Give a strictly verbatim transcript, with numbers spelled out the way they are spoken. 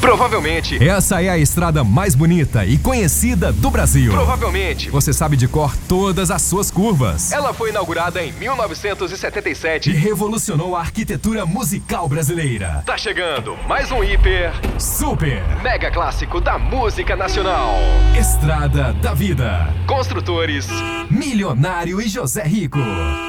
Provavelmente. Essa é a estrada mais bonita e conhecida do Brasil. Provavelmente. Você sabe de cor todas as suas curvas. Ela foi inaugurada em mil novecentos e setenta e sete e revolucionou a arquitetura musical brasileira. Tá chegando mais um hiper, super, mega clássico da música nacional. Estrada da Vida. Construtores Milionário e José Rico.